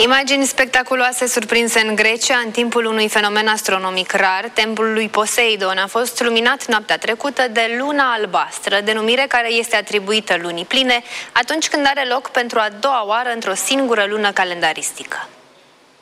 Imagini spectaculoase surprinse în Grecia în timpul unui fenomen astronomic rar. Templul lui Poseidon a fost luminat noaptea trecută de luna albastră, denumire care este atribuită lunii pline atunci când are loc pentru a doua oară într-o singură lună calendaristică.